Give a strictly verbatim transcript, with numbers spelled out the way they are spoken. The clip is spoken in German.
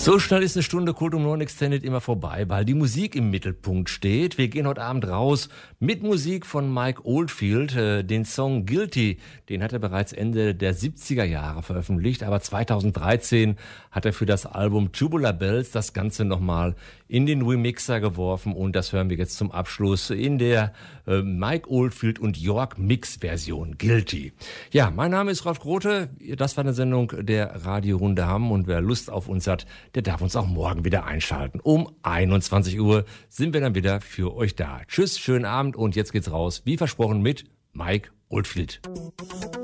So schnell ist eine Stunde Kult um neun Extended immer vorbei, weil die Musik im Mittelpunkt steht. Wir gehen heute Abend raus mit Musik von Mike Oldfield. Den Song Guilty, den hat er bereits Ende der siebziger Jahre veröffentlicht, aber zweitausenddreizehn hat er für das Album Tubular Bells das Ganze nochmal in den Remixer geworfen und das hören wir jetzt zum Abschluss in der äh, Mike Oldfield und York Mix Version Guilty. Ja, mein Name ist Ralf Grote, das war eine Sendung der Radiorunde Hamm und wer Lust auf uns hat, der darf uns auch morgen wieder einschalten. Um einundzwanzig Uhr sind wir dann wieder für euch da. Tschüss, schönen Abend und jetzt geht's raus, wie versprochen, mit Mike Oldfield.